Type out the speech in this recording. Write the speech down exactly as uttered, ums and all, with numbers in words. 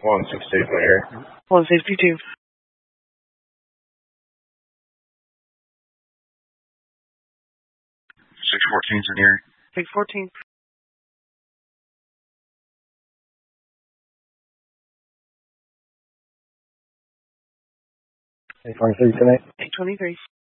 One six two here. One safety two. Six fourteen's in here. Six fourteen. Eight twenty three tonight. Eight twenty three.